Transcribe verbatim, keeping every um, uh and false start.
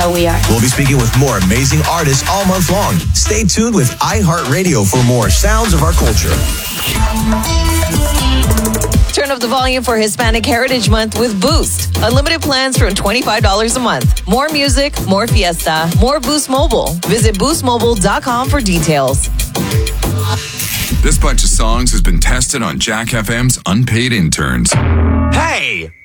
how we are. We'll be speaking with more amazing artists all month long. Stay tuned with iHeartRadio for more sounds of our culture. Turn up the volume for Hispanic Heritage Month with Boost. Unlimited plans from twenty-five dollars a month. More music, more fiesta, more Boost Mobile. Visit boost mobile dot com for details. This bunch of songs has been tested on Jack F M's Unpaid Interns. Hey!